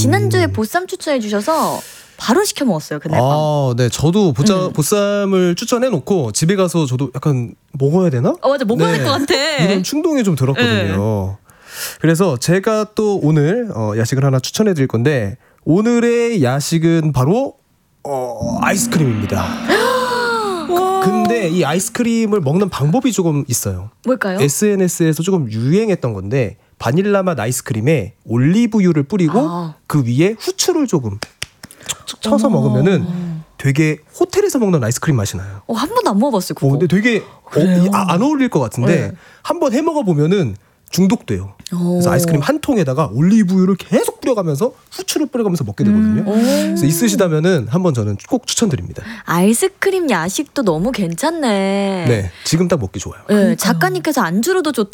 지난주에 보쌈 추천해 주셔서 바로 시켜 먹었어요, 그날 밤. 네, 저도 보쌈을 추천해놓고 집에 가서 저도 약간 먹어야 되나? 맞아, 먹어야 될 것 같아. 이런 충동이 좀 들었거든요. 그래서 제가 또 오늘 야식을 하나 추천해드릴 건데 오늘의 야식은 바로 아이스크림입니다. 근데 이 아이스크림을 먹는 방법이 조금 있어요. 뭘까요? SNS에서 조금 유행했던 건데 바닐라 맛 아이스크림에 올리브유를 뿌리고 그 위에 후추를 조금 툭툭 쳐서 먹으면은 되게 호텔에서 먹는 아이스크림 맛이 나요. 한 번도 안 먹어봤어요, 그거. 근데 되게 안 어울릴 것 같은데 한번 해 먹어보면은 중독돼요. 그래서 아이스크림 한 통에다가 올리브유를 계속 뿌려가면서 후추를 뿌려가면서 먹게 되거든요. 그래서 있으시다면은 한번 저는 꼭 추천드립니다. 아이스크림 야식도 너무 괜찮네. 네, 지금 딱 먹기 좋아요. 네, 작가님께서 안주로도 좋다